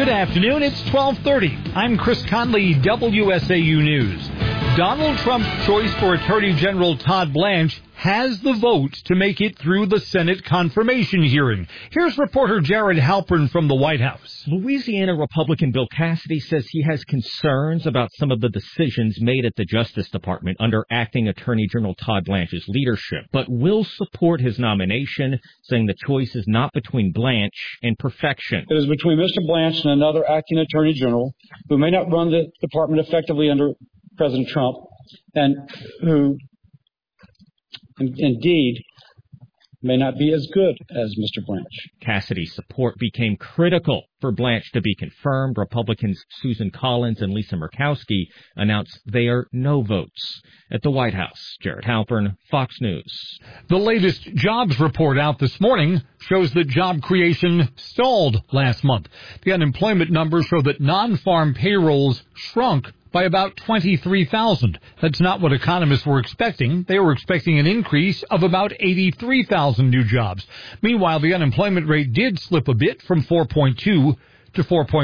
Good afternoon. It's 12:30. I'm Chris Conley, WSAU News. Donald Trump's choice for Attorney General Todd Blanche has the vote to make it through the Senate confirmation hearing. Here's reporter Jared Halpern from the White House. Louisiana Republican Bill Cassidy says he has concerns about some of the decisions made at the Justice Department under acting Attorney General Todd Blanche's leadership, but will support his nomination, saying the choice is not between Blanche and perfection. It is between Mr. Blanche and another acting Attorney General who may not run the department effectively under President Trump and who indeed may not be as good as Mr. Blanche. Cassidy's support became critical for Blanche to be confirmed. Republicans Susan Collins and Lisa Murkowski announced they are no votes. At the White House, Jared Halpern, Fox News. The latest jobs report out this morning shows that job creation stalled last month. The unemployment numbers show that non-farm payrolls shrunk by about 23,000. That's not what economists were expecting. They were expecting an increase of about 83,000 new jobs. Meanwhile, the unemployment rate did slip a bit from 4.2 to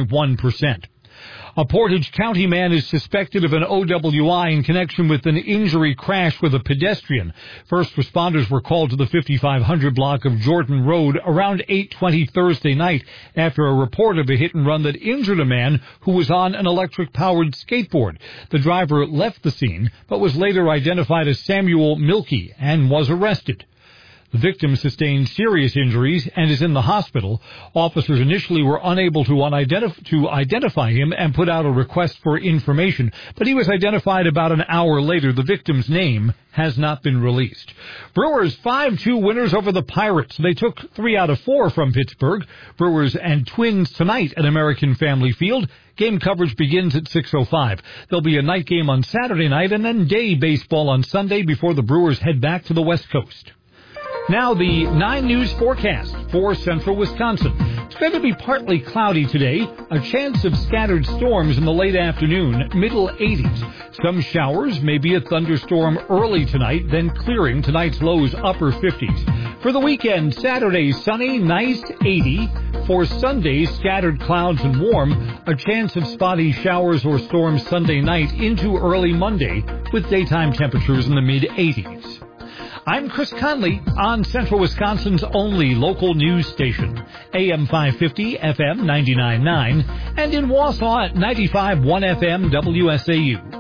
4.1%. A Portage County man is suspected of an OWI in connection with an injury crash with a pedestrian. First responders were called to the 5500 block of Jordan Road around 8:20 Thursday night after a report of a hit-and-run that injured a man who was on an electric-powered skateboard. The driver left the scene, but was later identified as Samuel Milkey and was arrested. The victim sustained serious injuries and is in the hospital. Officers initially were unable to identify him and put out a request for information, but he was identified about an hour later. The victim's name has not been released. Brewers 5-2 winners over the Pirates. They took 3 out of 4 from Pittsburgh. Brewers and Twins tonight at American Family Field. Game coverage begins at 6:05. There'll be a night game on Saturday night and then day baseball on Sunday before the Brewers head back to the West Coast. Now the 9 News forecast for central Wisconsin. It's going to be partly cloudy today. A chance of scattered storms in the late afternoon, middle 80s. Some showers, maybe a thunderstorm early tonight, then clearing. Tonight's lows upper 50s. For the weekend, Saturday, sunny, nice 80. For Sunday, scattered clouds and warm. A chance of spotty showers or storms Sunday night into early Monday with daytime temperatures in the mid-80s. I'm Chris Conley on Central Wisconsin's only local news station, AM 550, FM 99.9, and in Wausau at 95.1 FM WSAU.